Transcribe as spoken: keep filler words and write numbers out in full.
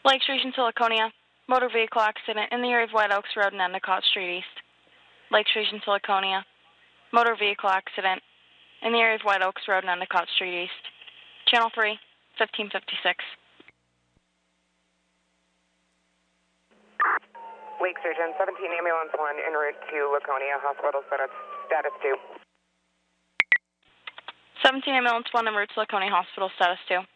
Lake Station to Laconia. Motor vehicle accident in the area of White Oaks Road and Endicott Street East. Lake Station to Laconia. Motor vehicle accident in the area of White Oaks Road and Endicott Street East. Channel three, fifteen fifty-six. Lake Station, seventeen Ambulance one en route to Laconia Hospital, status, status two. seventeen Ambulance one en route to Laconia Hospital, status two.